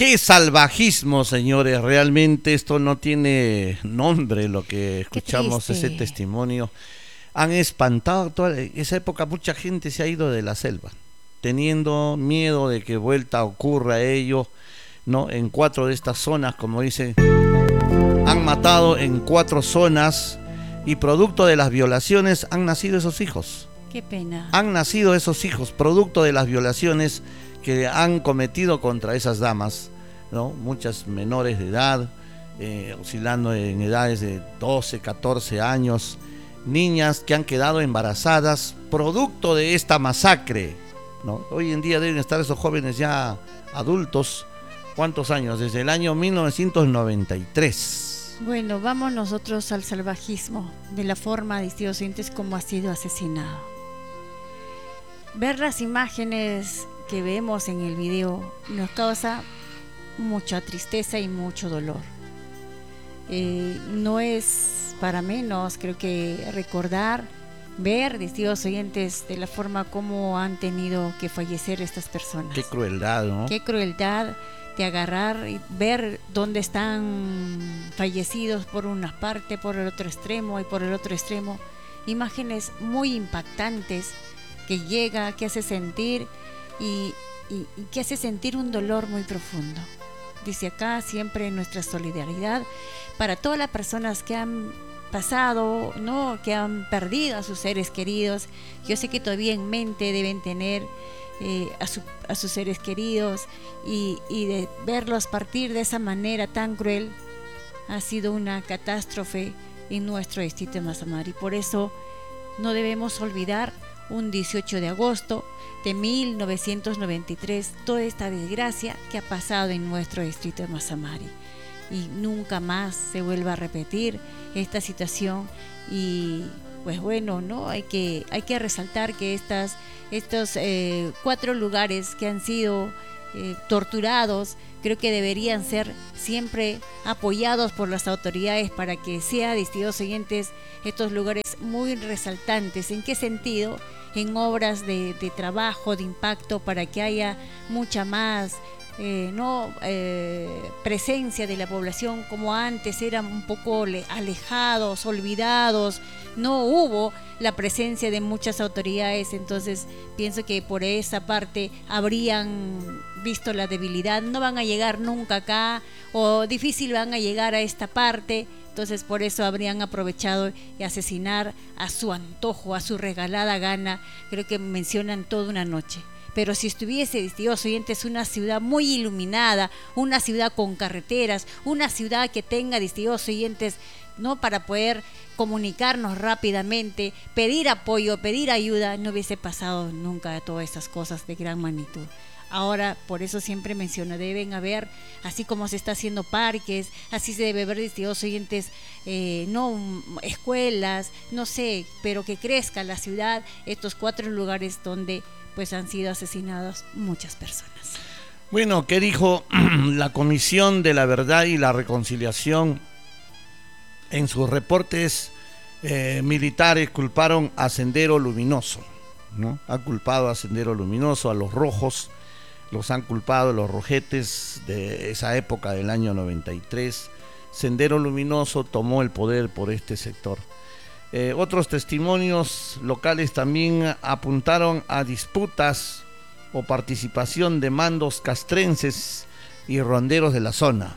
Qué salvajismo, señores. Realmente esto no tiene nombre, lo que Qué escuchamos, ese triste. testimonio. Han espantado toda esa época, mucha gente se ha ido de la selva, teniendo miedo de que vuelta ocurra ello, ¿no? En 4 de estas zonas, como dicen, han matado en 4 zonas y producto de las violaciones han nacido esos hijos. Qué pena. Han nacido esos hijos producto de las violaciones que han cometido contra esas damas, ¿no? Muchas menores de edad, oscilando en edades de 12, 14 años, niñas que han quedado embarazadas producto de esta masacre, ¿no? Hoy en día deben estar esos jóvenes ya adultos. ¿Cuántos años? Desde el año 1993. Bueno, vamos nosotros al salvajismo de la forma, distintos oyentes, como ha sido asesinado. Ver las imágenes que vemos en el video nos causa mucha tristeza y mucho dolor. No es para menos, creo que recordar, ver, distintos oyentes, de la forma como han tenido que fallecer estas personas. Qué crueldad, ¿no? Qué crueldad de agarrar y ver dónde están fallecidos por una parte, por el otro extremo y por el otro extremo. Imágenes muy impactantes que llega, que hace sentir y que hace sentir un dolor muy profundo. Dice acá siempre nuestra solidaridad para todas las personas que han pasado, ¿no? Que han perdido a sus seres queridos. Yo sé que todavía en mente deben tener a sus seres queridos y de verlos partir de esa manera tan cruel ha sido una catástrofe en nuestro distrito de Mazamari. Y por eso no debemos olvidar un 18 de agosto de 1993 toda esta desgracia que ha pasado en nuestro distrito de Mazamari, y nunca más se vuelva a repetir esta situación. Y pues bueno, ¿no? Hay que resaltar que estos 4 lugares que han sido torturados, creo que deberían ser siempre apoyados por las autoridades para que sean, distintos oyentes, estos lugares muy resaltantes. ¿En qué sentido? En obras de trabajo, de impacto, para que haya mucha más presencia de la población, como antes eran un poco alejados, olvidados, no hubo la presencia de muchas autoridades. Entonces pienso que por esa parte habrían visto la debilidad, no van a llegar nunca acá, o difícil van a llegar a esta parte. Entonces por eso habrían aprovechado y asesinar a su antojo, a su regalada gana. Creo que mencionan toda una noche. Pero si estuviese, distintos oyentes, una ciudad muy iluminada, una ciudad con carreteras, una ciudad que tenga, distintos oyentes, ¿no? Para poder comunicarnos rápidamente, pedir apoyo, pedir ayuda, no hubiese pasado nunca todas estas cosas de gran magnitud. Ahora, por eso siempre menciono, deben haber, así como se está haciendo parques, así se debe ver, distintos oyentes, no escuelas, no sé, pero que crezca la ciudad, estos 4 lugares donde pues han sido asesinadas muchas personas. Bueno, ¿qué dijo la Comisión de la Verdad y la Reconciliación? En sus reportes militares culparon a Sendero Luminoso, ¿no? Ha culpado a Sendero Luminoso, a los rojos, los han culpado, los rojetes de esa época del año 93. Sendero Luminoso tomó el poder por este sector. Otros testimonios locales también apuntaron a disputas o participación de mandos castrenses y ronderos de la zona.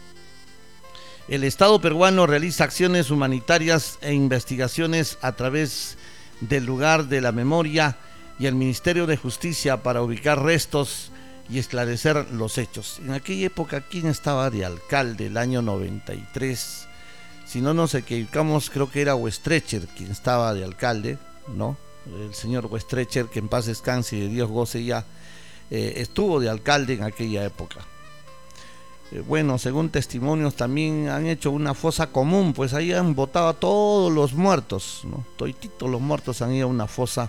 El Estado peruano realiza acciones humanitarias e investigaciones a través del lugar de la memoria y el Ministerio de Justicia para ubicar restos y esclarecer los hechos. En aquella época, ¿quién estaba de alcalde el año 93? Si no nos equivocamos, creo que era Westrecher quien estaba de alcalde, ¿no? El señor Westrecher, que en paz descanse y de Dios goce ya, estuvo de alcalde en aquella época. Bueno, según testimonios también han hecho una fosa común, pues ahí han botado a todos los muertos, ¿no? Todos los muertos han ido a una fosa.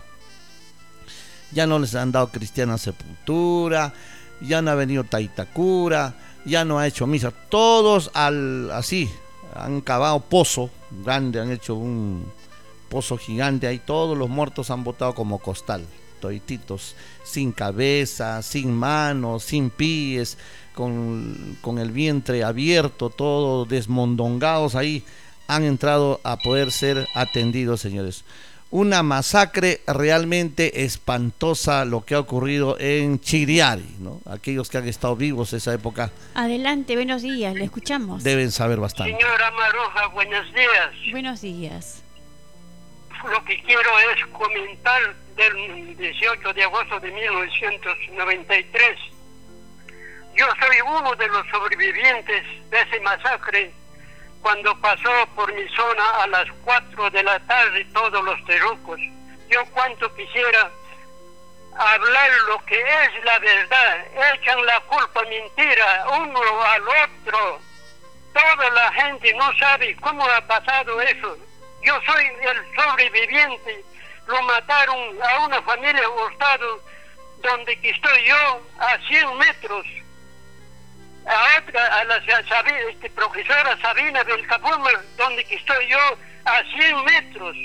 Ya no les han dado cristiana sepultura, ya no ha venido Taitacura, ya no ha hecho misa. Todos así, han cavado pozo grande, han hecho un pozo gigante ahí, todos los muertos han botado como costal. toititos, sin cabeza, sin manos, sin pies, con el vientre abierto, todo desmondongados ahí, han entrado a poder ser atendidos, señores. Una masacre realmente espantosa lo que ha ocurrido en Chiriari, ¿no? Aquellos que han estado vivos esa época. Adelante, buenos días, le escuchamos. Deben saber bastante. Señora Maruja, buenos días. Buenos días. Lo que quiero es comentar del 18 de agosto de 1993. Yo soy uno de los sobrevivientes de ese masacre cuando pasó por mi zona a las 4 de la tarde todos los terrucos. Yo cuanto quisiera hablar lo que es la verdad. Echan la culpa, mentira, uno al otro. Toda la gente no sabe cómo ha pasado eso. Yo soy el sobreviviente. Lo mataron a una familia Hurtado, donde que estoy yo, a 100 metros. A otra, a la profesora Sabina del Capuma, donde que estoy yo, a 100 metros.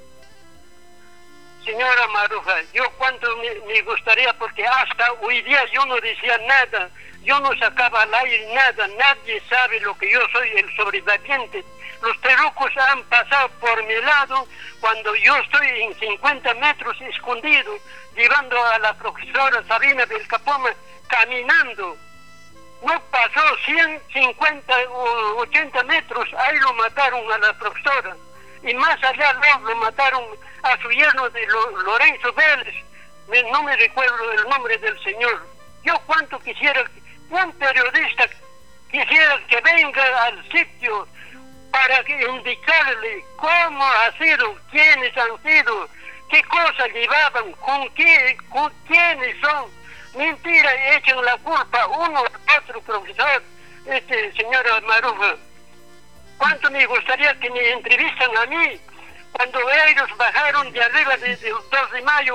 Señora Maruja, yo cuánto me gustaría, porque hasta hoy día yo no decía nada, yo no sacaba al aire nada, nadie sabe lo que yo soy, el sobreviviente. Los terrucos han pasado por mi lado cuando yo estoy en 50 metros escondido, llevando a la profesora Sabina del Capoma caminando. No pasó 150 o 80 metros, ahí lo mataron a la profesora. Y más allá lo mataron a su yerno de Lorenzo Vélez. No me recuerdo el nombre del señor. Yo cuánto quisiera, un periodista quisiera que venga al sitio para indicarle cómo ha sido, quiénes han sido, qué cosas llevaban, con quiénes son. Mentira, echan la culpa uno al otro, profesor, señora Maruja. ¿Cuánto me gustaría que me entrevistan a mí cuando ellos bajaron de arriba del 2 de mayo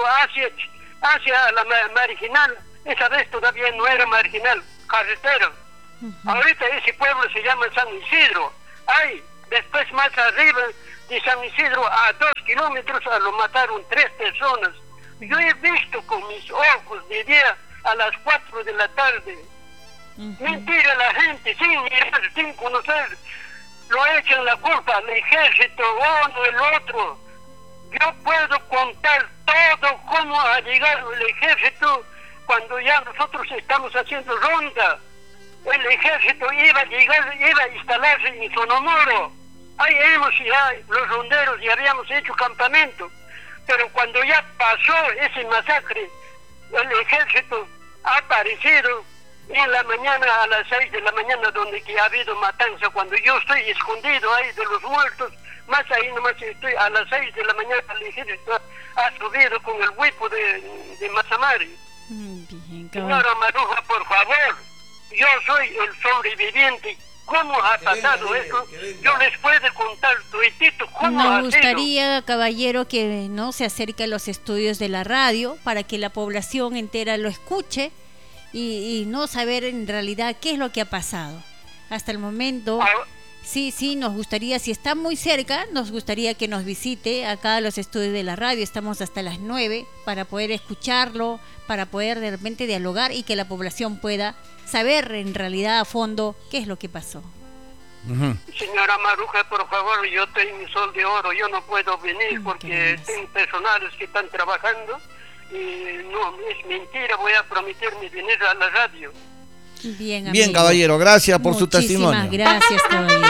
hacia la marginal? Esa vez todavía no era marginal, carretera. Ahorita ese pueblo se llama San Isidro. Ay, después más arriba de San Isidro, a 2 kilómetros, lo mataron 3 personas. Yo he visto con mis ojos de día a las 4 de la tarde. Mentira la gente, sin mirar, sin conocer. Lo echan la culpa al ejército, uno, el otro. Yo puedo contar todo cómo ha llegado el ejército cuando ya nosotros estamos haciendo ronda. El ejército iba a instalarse en Sonomoro. Ahí los ronderos ya habíamos hecho campamento. Pero cuando ya pasó ese masacre, el ejército ha aparecido en la mañana, a las 6 de la mañana, donde que ha habido matanza, cuando yo estoy escondido ahí de los muertos, más ahí nomás estoy, a las 6 de la mañana el ejército ha subido con el huepo de Mazamari. Bien, señora Maruja, por favor, yo soy el sobreviviente. ¿Cómo ha pasado eso? Yo les puedo contar tuitito cómo ha sido. Nos gustaría, caballero, que no se acerque a los estudios de la radio para que la población entera lo escuche y no saber en realidad qué es lo que ha pasado. Hasta el momento, sí, nos gustaría, si está muy cerca, nos gustaría que nos visite acá a los estudios de la radio. Estamos hasta las 9 para poder escucharlo, para poder de repente dialogar y que la población pueda saber en realidad a fondo qué es lo que pasó. Señora Maruja, por favor, yo tengo mi sol de oro, yo no puedo venir porque tengo personales que están trabajando y no, es mentira, voy a prometerme venir a la radio. Bien, caballero, gracias por su testimonio. Muchísimas gracias, caballero.